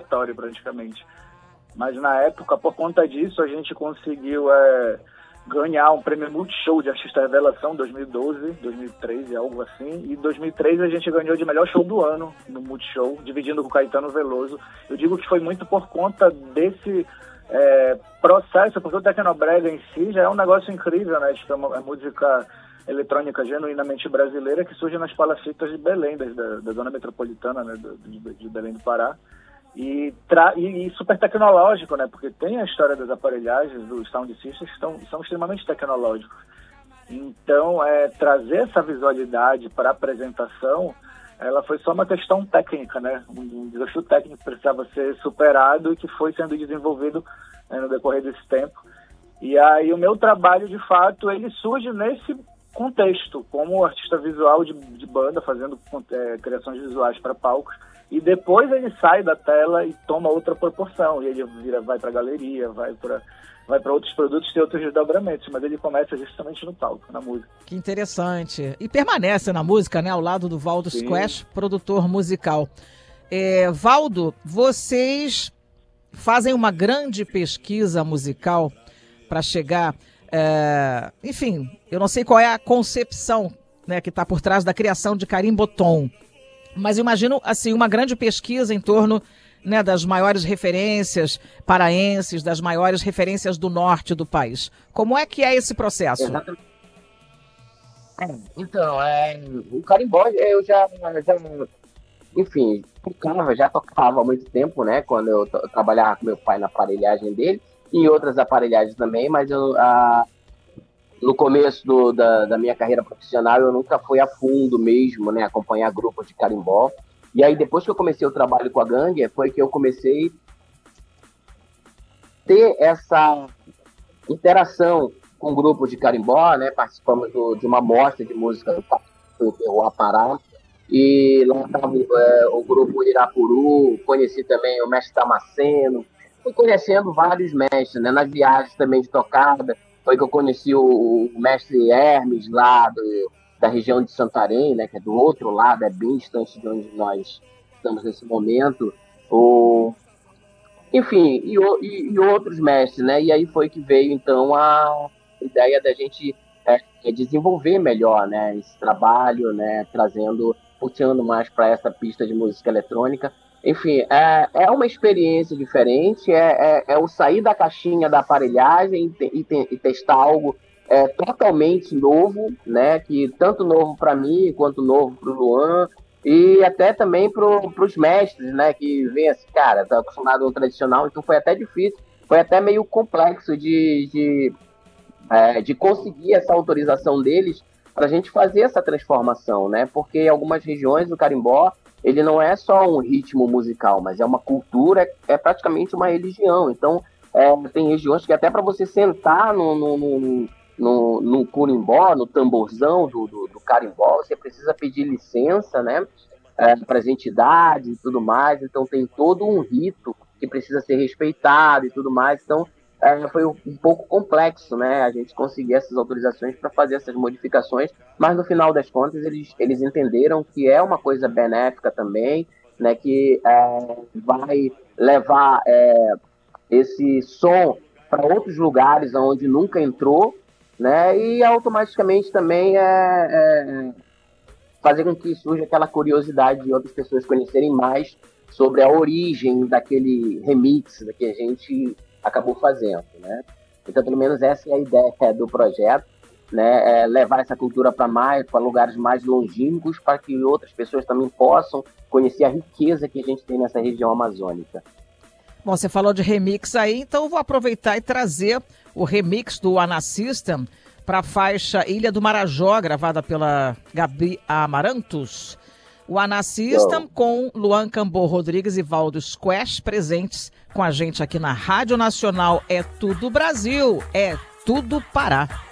obrigatório praticamente. Mas na época, por conta disso, a gente conseguiu ganhar um prêmio Multishow de Artista Revelação 2012, 2013, algo assim. E em 2013 a gente ganhou de melhor show do ano no Multishow, dividindo com o Caetano Veloso. Eu digo que foi muito por conta desse processo, porque o Tecnobrega em si já é um negócio incrível, né? Tipo, é música eletrônica genuinamente brasileira que surge nas palafitas de Belém, da zona metropolitana, né? de Belém do Pará. E super tecnológico, né? Porque tem a história das aparelhagens, dos sound systems que são extremamente tecnológicos. Então, trazer essa visualidade para a apresentação, ela foi só uma questão técnica, né? Um desafio técnico que precisava ser superado e que foi sendo desenvolvido no decorrer desse tempo. E aí o meu trabalho, de fato, ele surge nesse contexto, como artista visual de banda, fazendo criações visuais para palcos. E depois ele sai da tela e toma outra proporção. E ele vai para a galeria, vai para outros produtos, tem outros desdobramentos. Mas ele começa justamente no palco, na música. Que interessante. E permanece na música, né? Ao lado do Valdo Squash, produtor musical. Valdo, vocês fazem uma grande pesquisa musical para chegar... enfim, eu não sei qual é a concepção, né, que está por trás da criação de Carimbotom. Mas imagino, assim, uma grande pesquisa em torno, né, das maiores referências paraenses, das maiores referências do norte do país. Como é que é esse processo? Exatamente. Então, o carimbó, eu já enfim, já tocava há muito tempo, né, quando eu trabalhava com meu pai na aparelhagem dele, e em outras aparelhagens também, mas no começo da minha carreira profissional, eu nunca fui a fundo mesmo, né, acompanhar grupos de carimbó. E aí, depois que eu comecei o trabalho com a gangue, foi que eu comecei a ter essa interação com o grupo de carimbó, né, participamos de uma mostra de música do Terroir Pará, e lá estava o grupo Irapuru, conheci também o mestre Damasceno, fui conhecendo vários mestres, né, nas viagens também de tocada. Foi que eu conheci o mestre Hermes, lá da região de Santarém, né, que é do outro lado, é bem distante de onde nós estamos nesse momento. Enfim, e outros mestres, né? E aí foi que veio, então, a ideia da gente desenvolver melhor, né, esse trabalho, né, puxando mais para essa pista de música eletrônica. Enfim, é uma experiência diferente, o sair da caixinha da aparelhagem e testar algo totalmente novo, né? Que tanto novo para mim quanto novo para o Luan e até também para os mestres, né? Que vem assim, cara, tá acostumado ao tradicional, então foi até difícil, foi até meio complexo de conseguir essa autorização deles para a gente fazer essa transformação, né? Porque em algumas regiões do carimbó ele não é só um ritmo musical, mas é uma cultura, é praticamente uma religião. Então, tem regiões que até para você sentar no curimbó, no tamborzão do carimbó, você precisa pedir licença, né, para as entidades e tudo mais. Então, tem todo um rito que precisa ser respeitado e tudo mais. Então, foi um pouco complexo, né, a gente conseguir essas autorizações para fazer essas modificações, mas no final das contas eles entenderam que é uma coisa benéfica também, né, que vai levar esse som para outros lugares onde nunca entrou, né, e automaticamente também fazer com que surja aquela curiosidade de outras pessoas conhecerem mais sobre a origem daquele remix que a gente acabou fazendo, né? Então, pelo menos essa é a ideia do projeto, né? Levar essa cultura para lugares mais longínquos, para que outras pessoas também possam conhecer a riqueza que a gente tem nessa região amazônica. Bom, você falou de remix aí, então eu vou aproveitar e trazer o remix do Anasystem para a faixa Ilha do Marajó, gravada pela Gabi Amarantos. O Anasystem com Luan Cambô Rodrigues e Valdo Squash presentes com a gente aqui na Rádio Nacional. É tudo Brasil, é tudo Pará.